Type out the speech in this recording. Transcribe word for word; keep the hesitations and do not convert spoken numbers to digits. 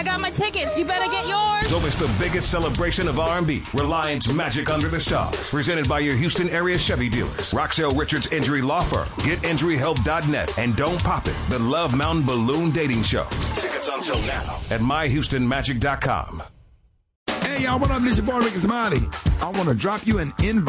got my tickets. You better get yours. Don't miss the biggest celebration of R and B, Reliance Magic Under the Stars, presented by your Houston area Chevy dealers, Roxelle Richards Injury Law Firm, get injury help dot net, and Don't Pop It, the Love Mountain Balloon Dating Show. Tickets until now at my houston magic dot com. Hey, y'all, what up? This your boy, Ricky Smiley. I want to drop you an invite.